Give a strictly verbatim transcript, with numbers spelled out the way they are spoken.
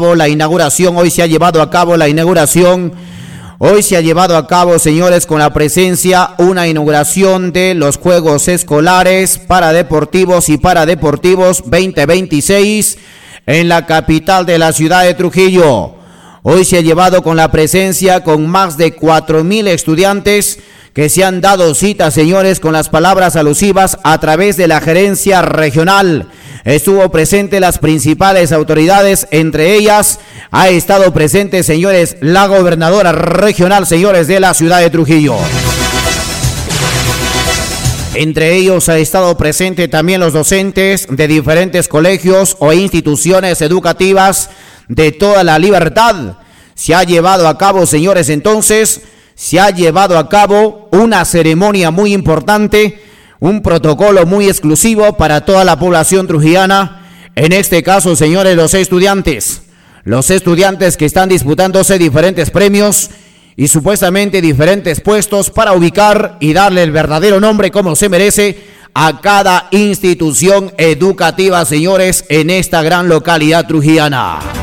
La inauguración, hoy se ha llevado a cabo la inauguración, hoy se ha llevado a cabo, señores, con la presencia, una inauguración de los Juegos Escolares Paradeportivos y Paradeportivos veinte veintiséis en la capital de la ciudad de Trujillo. Hoy se ha llevado con la presencia con más de cuatro mil estudiantes que se han dado cita, señores, con las palabras alusivas a través de la gerencia regional. Estuvo presente las principales autoridades, entre ellas ha estado presente, señores, la gobernadora regional, señores, de la ciudad de Trujillo. Entre ellos ha estado presente también los docentes de diferentes colegios o instituciones educativas de toda la libertad. Se ha llevado a cabo, señores, entonces, se ha llevado a cabo una ceremonia muy importante, un protocolo muy exclusivo para toda la población trujillana. En este caso, señores, los estudiantes, los estudiantes que están disputándose diferentes premios y supuestamente diferentes puestos para ubicar y darle el verdadero nombre como se merece a cada institución educativa, señores, en esta gran localidad trujillana.